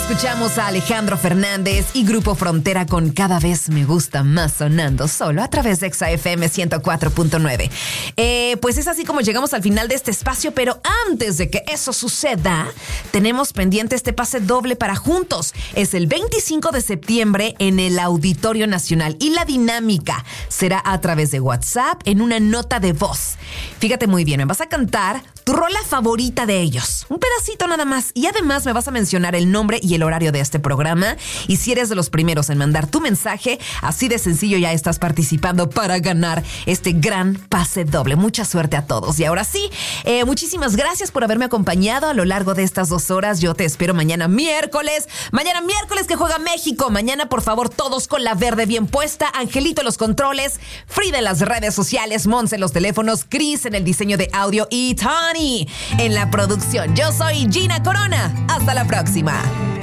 Escuchamos a Alejandro Fernández y Grupo Frontera con Cada Vez Me Gusta Más, sonando solo a través de Exa FM 104.9. Pues es así como llegamos al final de este espacio, pero antes de que eso suceda, tenemos pendiente este pase doble para Juntos. Es el 25 de septiembre en el Auditorio Nacional y la dinámica será a través de WhatsApp en una nota de voz. Fíjate muy bien, me vas a cantar tu rola favorita de ellos, un pedacito nada más, y además me vas a mencionar el nombre y el horario de este programa, y si eres de los primeros en mandar tu mensaje, así de sencillo ya estás participando para ganar este gran pase doble. Mucha suerte a todos. Y ahora sí, muchísimas gracias por haberme acompañado a lo largo de estas 2 horas. Yo te espero mañana miércoles que juega México. Mañana, por favor, todos con la verde bien puesta. Angelito en los controles, Frida en las redes sociales, Monse en los teléfonos, Chris en el diseño de audio y Tony en la producción. Yo soy Gina Corona. Hasta la próxima.